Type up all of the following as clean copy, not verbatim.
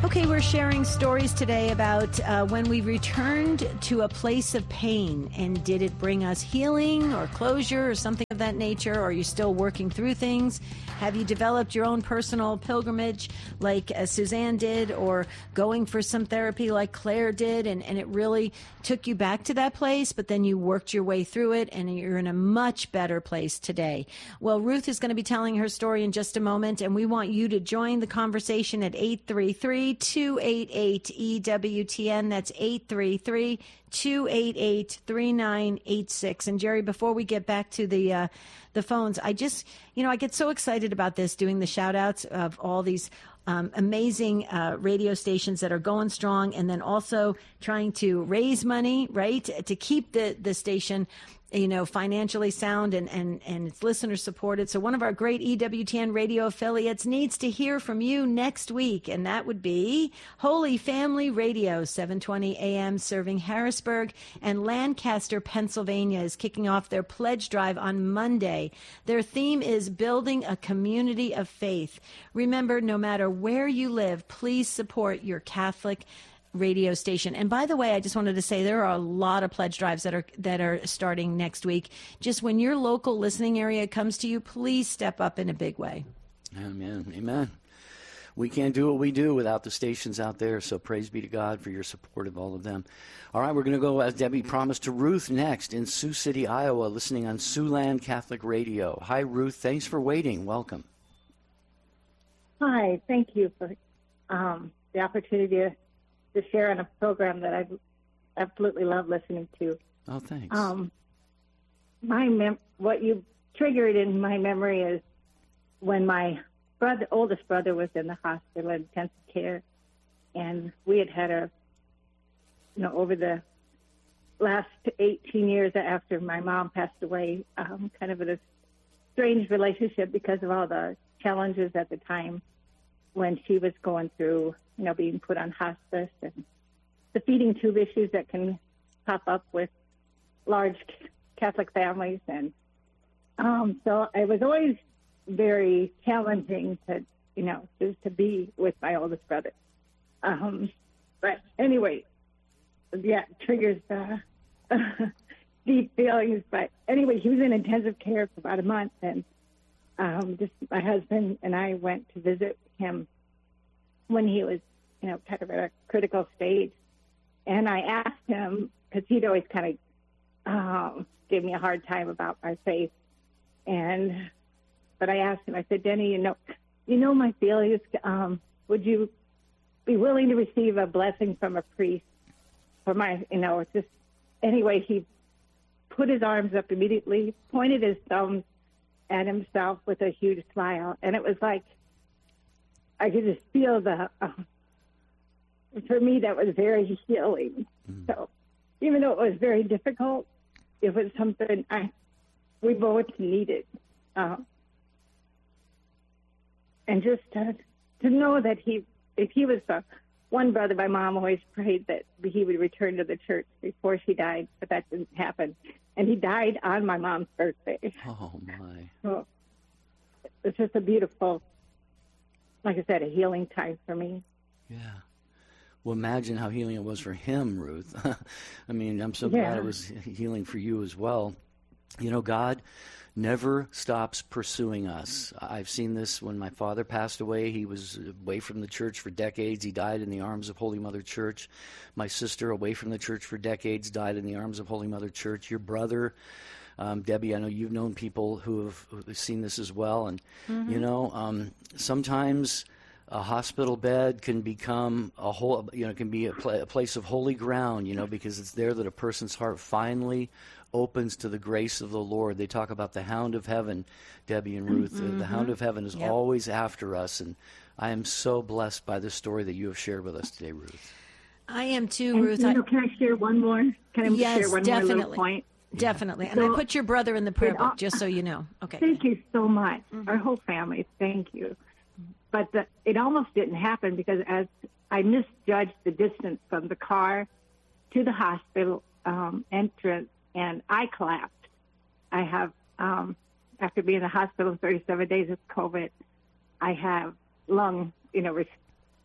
Okay, we're sharing stories today about when we returned to a place of pain, and did it bring us healing or closure or something of that nature? Or are you still working through things? Have you developed your own personal pilgrimage like Suzanne did, or going for some therapy like Claire did, and it really took you back to that place, but then you worked your way through it and you're in a much better place today? Well, Ruth is going to be telling her story in just a moment, and we want you to join the conversation at 833-288-EWTN. That's 833-288-3986. And Jerry, before we get back to the phones, I just, I get so excited about this, doing the shout outs of all these amazing radio stations that are going strong, and then also trying to raise money, right, to keep the station financially sound and its listener supported. So one of our great EWTN radio affiliates needs to hear from you next week, and that would be Holy Family Radio, 720 AM, serving Harrisburg and Lancaster, Pennsylvania, is kicking off their pledge drive on Monday. Their theme is building a community of faith. Remember, no matter where you live, please support your Catholic radio station. And by the way, I just wanted to say there are a lot of pledge drives that are starting next week. Just when your local listening area comes to you, please step up in a big way. Amen. Amen. We can't do what we do without the stations out there, so praise be to God for your support of all of them. All right, we're going to go, as Debbie promised, to Ruth next in Sioux City, Iowa, listening on Siouxland Catholic Radio. Hi, Ruth. Thanks for waiting. Welcome. Hi. Thank you for the opportunity to share on a program that I absolutely love listening to. Oh, thanks. What you triggered in my memory is when my oldest brother was in the hospital in intensive care, and we had over the last 18 years after my mom passed away, kind of a strange relationship because of all the challenges at the time when she was going through, being put on hospice and the feeding tube issues that can pop up with large Catholic families. And so it was always very challenging to be with my oldest brother. But anyway, yeah, it triggers deep feelings. But anyway, he was in intensive care for about a month, and just my husband and I went to visit him when he was, kind of at a critical stage. And I asked him, because he'd always kind of gave me a hard time about my faith. But I asked him, I said, Denny, my feelings, would you be willing to receive a blessing from a priest for my, anyway, he put his arms up immediately, pointed his thumbs at himself with a huge smile. And it was like, I could just feel for me, that was very healing. Mm. So even though it was very difficult, it was something we both needed. And just to know that if he was one brother, my mom always prayed that he would return to the church before she died, but that didn't happen. And he died on my mom's birthday. Oh, my. So it's just a beautiful, like I said, a healing time for me. Yeah. Well, imagine how healing it was for him, Ruth. I mean, I'm so glad it was healing for you as well. God never stops pursuing us. I've seen this when my father passed away. He was away from the church for decades. He died in the arms of Holy Mother Church. My sister, away from the church for decades, died in the arms of Holy Mother Church. Your brother, Debbie, I know you've known people who have seen this as well. And, sometimes a hospital bed can become can be a place of holy ground, because it's there that a person's heart finally opens to the grace of the Lord. They talk about the hound of heaven, Debbie and Ruth. Mm-hmm. The hound of heaven is always after us. And I am so blessed by the story that you have shared with us today, Ruth. I am too, Ruth. Can I share one more? Share one more little point? Definitely. And I put your brother in the prayer book, just so you know. Okay. Thank you so much. Mm-hmm. Our whole family, thank you. But it almost didn't happen because as I misjudged the distance from the car to the hospital entrance, and I collapsed. I have, after being in the hospital 37 days with COVID, I have lung,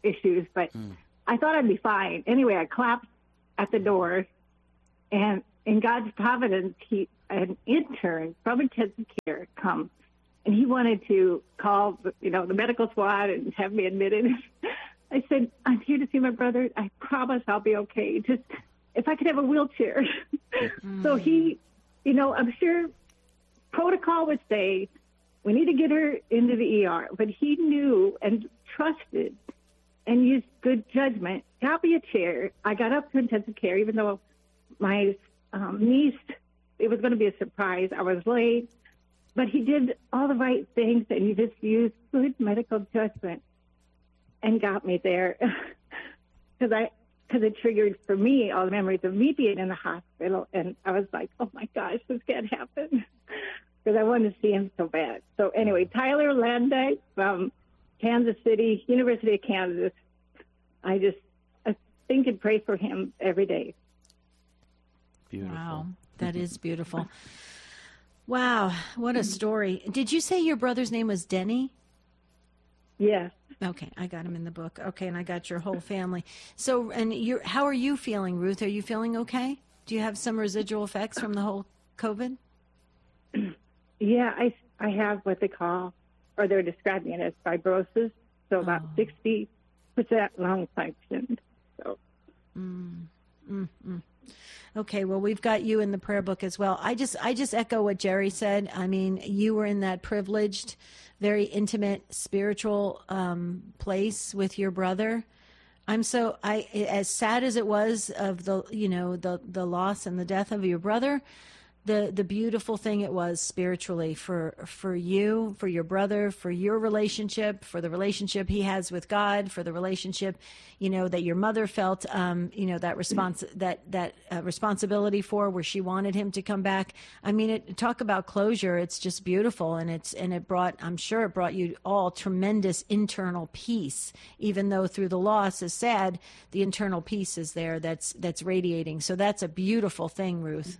issues, but I thought I'd be fine. Anyway, I clapped at the door, and in God's providence, an intern from intensive care come, and he wanted to call, the medical squad and have me admitted. I said, I'm here to see my brother. I promise I'll be okay. Just if I could have a wheelchair. So he, I'm sure protocol would say, we need to get her into the ER. But he knew and trusted and used good judgment. Got me a chair. I got up to intensive care, even though my niece, it was going to be a surprise. I was late. But he did all the right things, and he just used good medical judgment and got me there. Because it triggered for me all the memories of me being in the hospital. And I was like, oh, my gosh, this can't happen. Because I wanted to see him so bad. So anyway, Tyler Landau from Kansas City, University of Kansas. I think and pray for him every day. Beautiful. Wow, that is beautiful. Wow, what a story. Did you say your brother's name was Denny? Yes. Okay, I got him in the book. Okay, and I got your whole family. So, and how are you feeling, Ruth? Are you feeling okay? Do you have some residual effects from the whole COVID? Yeah, I have what they call, or they're describing it as fibrosis, so about 60% lung function. So. Okay, well, we've got you in the prayer book as well. I just echo what Jerry said. I mean, you were in that privileged, very intimate, spiritual place with your brother. As sad as it was of the loss and the death of your brother, the beautiful thing it was spiritually for you, for your brother, for your relationship, for the relationship he has with God, for the relationship, that your mother felt, that responsibility for, where she wanted him to come back. I mean, talk about closure. It's just beautiful. I'm sure it brought you all tremendous internal peace, even though through the loss is sad, the internal peace is there that's radiating. So that's a beautiful thing, Ruth.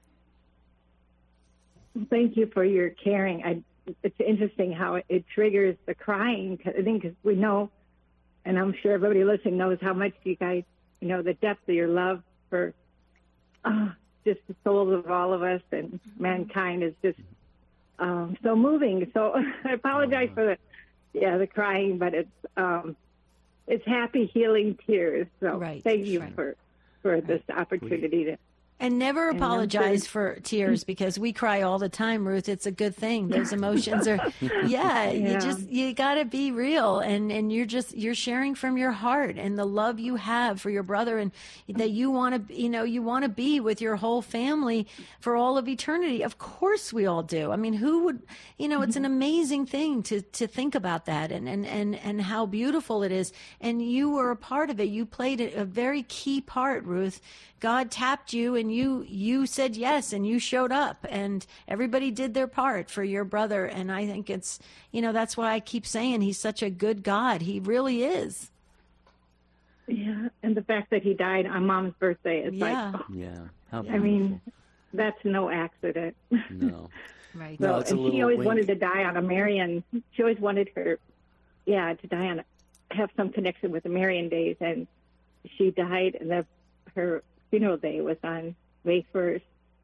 Thank you for your caring. It's interesting how it triggers the crying. I think we know, and I'm sure everybody listening knows how much you guys, the depth of your love for just the souls of all of us and mankind is just so moving. So I apologize for the crying, but it's happy, healing tears. So thank you for this opportunity to. And never apologize for tears, because we cry all the time, Ruth. It's a good thing. Those emotions are, you got to be real. And you're sharing from your heart and the love you have for your brother, and that you want to be with your whole family for all of eternity. Of course we all do. I mean, who would, it's an amazing thing to think about that and how beautiful it is. And you were a part of it. You played a very key part, Ruth. God tapped you, and you said yes, and you showed up, and everybody did their part for your brother. And I think it's, that's why I keep saying he's such a good God. He really is. Yeah, and the fact that he died on Mom's birthday is How beautiful. I mean, that's no accident. No. Right. So, No, it's a and she little always wink. wanted to die on a Marian. She always wanted her, to die have some connection with the Marian days, and she died, and her funeral day was on May 1st.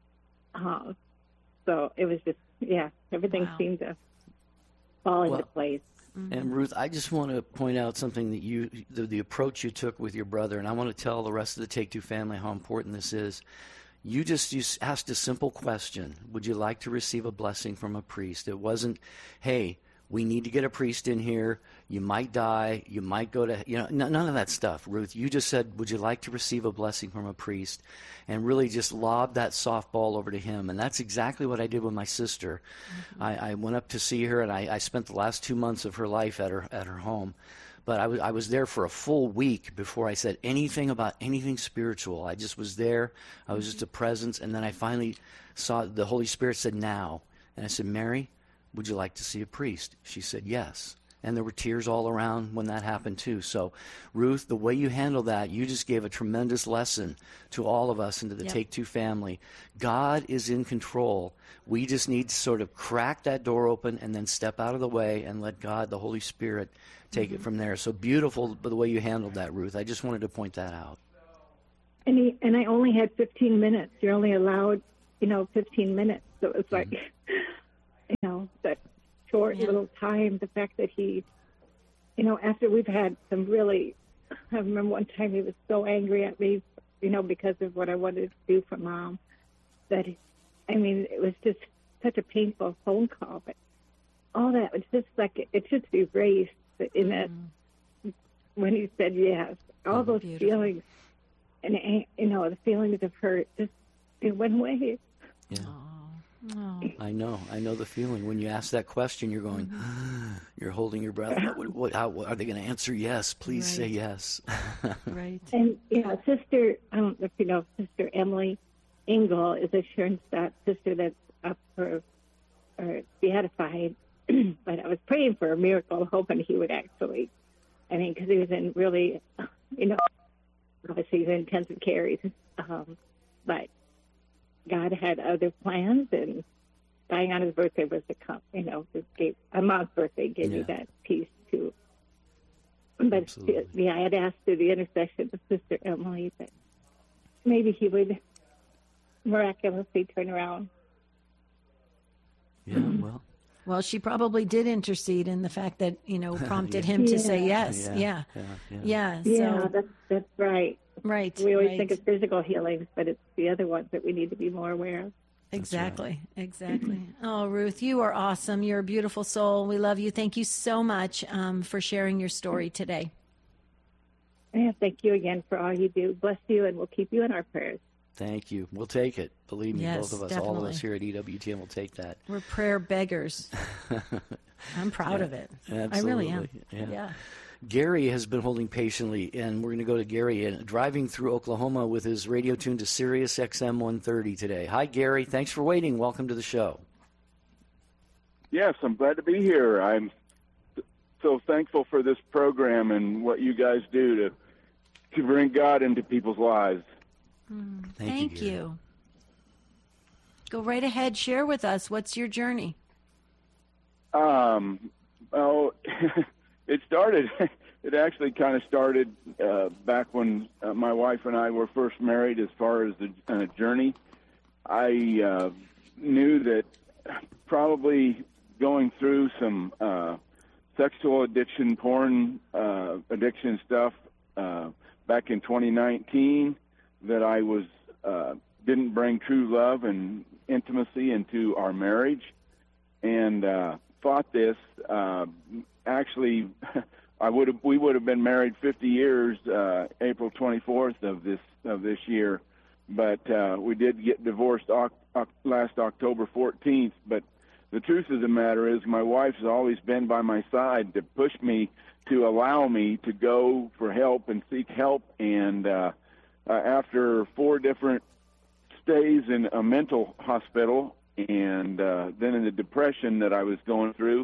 So it was just, everything seemed to fall into place. And Ruth, I just want to point out something that the approach you took with your brother, and I want to tell the rest of the Take Two family how important this is. You asked a simple question: would you like to receive a blessing from a priest? It wasn't, hey, we need to get a priest in here. You might die. You might go to, none of that stuff, Ruth. You just said, would you like to receive a blessing from a priest? And really just lobbed that softball over to him. And that's exactly what I did with my sister. Mm-hmm. I went up to see her, and I spent the last 2 months of her life at her home. But I was there for a full week before I said anything about anything spiritual. I just was there. I was just a presence. And then I finally saw the Holy Spirit said, now. And I said, Mary, would you like to see a priest? She said yes. And there were tears all around when that happened too. So, Ruth, the way you handle that, you just gave a tremendous lesson to all of us and to the Take Two family. God is in control. We just need to sort of crack that door open and then step out of the way and let God, the Holy Spirit, take it from there. So beautiful the way you handled that, Ruth. I just wanted to point that out. And I only had 15 minutes. You're only allowed, 15 minutes. So it was like, that short little time. The fact that he, after we've had some really, I remember one time he was so angry at me, because of what I wanted to do for Mom, that, it was just such a painful phone call. But all that was just like, it just erased in that, when he said yes, all those feelings. And, the feelings of hurt just, it went away. Yeah. Oh. I know the feeling. When you ask that question, you're going, you're holding your breath. What are they going to answer? Yes, please say yes. Right. And, Sister, I don't know if you know, Sister Emily Engel is a Schoenstatt sister that's up for beatified. But I was praying for a miracle, hoping he would actually, because he was in really, obviously he's in intensive care, but God had other plans, and dying on his birthday was a Mom's birthday gave you that peace too. But I had asked through the intercession of Sister Emily that maybe he would miraculously turn around. Yeah, Well, she probably did intercede in the fact that, prompted him to say yes. Yeah. So, that's right. Right. We always think of physical healings, but it's the other ones that we need to be more aware of. Exactly. Oh, Ruth, you are awesome. You're a beautiful soul. We love you. Thank you so much for sharing your story today. Yeah, thank you again for all you do. Bless you, and we'll keep you in our prayers. Thank you. We'll take it. Believe me, yes, both of us, definitely. all of us here at EWTN will take that. We're prayer beggars. I'm proud of it. Absolutely. I really am. Yeah. Gary has been holding patiently, and we're going to go to Gary and driving through Oklahoma with his radio tuned to Sirius XM 130 today. Hi, Gary. Thanks for waiting. Welcome to the show. Yes, I'm glad to be here. I'm so thankful for this program and what you guys do to bring God into people's lives. Thank you. Go right ahead. Share with us. What's your journey? It actually kind of started back when my wife and I were first married. As far as the journey, I knew that probably going through some sexual addiction, porn addiction stuff back in 2019, that I was didn't bring true love and intimacy into our marriage, and thought this. Actually, we would have been married 50 years, April 24th of this year, but we did get divorced last October 14th. But the truth of the matter is, my wife has always been by my side to push me, to allow me to go for help and seek help. And after 4 different stays in a mental hospital, and then in the depression that I was going through,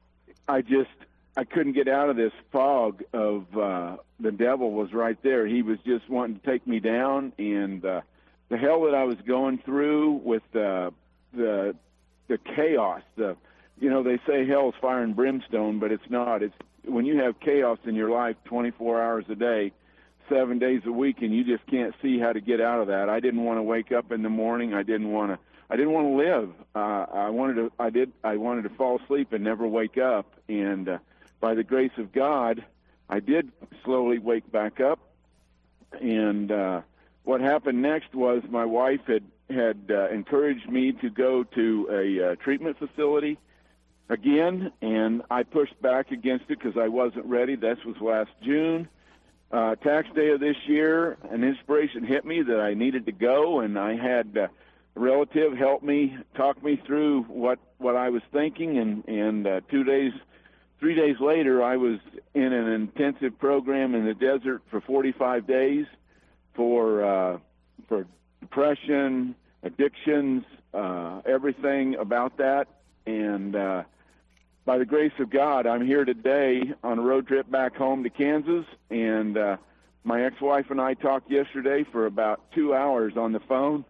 I couldn't get out of this fog of the devil was right there. He was just wanting to take me down, and the hell that I was going through with the chaos. They say hell's fire and brimstone, but it's not. It's when you have chaos in your life 24 hours a day, 7 days a week, and you just can't see how to get out of that. I didn't want to wake up in the morning. I didn't want to live. I wanted to fall asleep and never wake up. And by the grace of God, I did slowly wake back up. And what happened next was my wife had encouraged me to go to a treatment facility again, and I pushed back against it because I wasn't ready. This was last June. Tax day of this year, an inspiration hit me that I needed to go, and I had a relative help me, talk me through what I was thinking, and 3 days later, I was in an intensive program in the desert for 45 days for depression, addictions, everything about that. And by the grace of God, I'm here today on a road trip back home to Kansas. And my ex-wife and I talked yesterday for about 2 hours on the phone.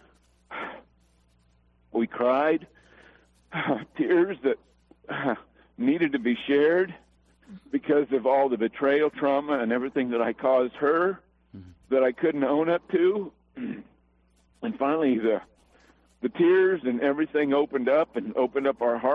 We cried, tears that needed to be shared. because of all the betrayal trauma and everything that I caused her that I couldn't own up to. And finally, the tears and everything opened up our heart.